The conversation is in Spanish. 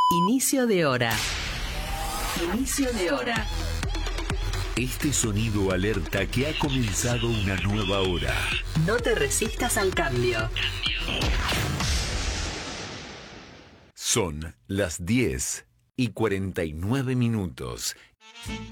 Inicio de hora. Inicio de hora. Este sonido alerta que ha comenzado una nueva hora. No te resistas al cambio. Son las 10:49.